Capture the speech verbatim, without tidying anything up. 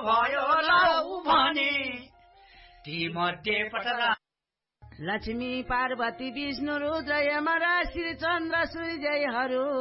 भयो लौ भने ती मध्ये पटरा लक्ष्मी पार्वती विष्णु रुद्र यमराज श्री चन्द्र सूर्यहरू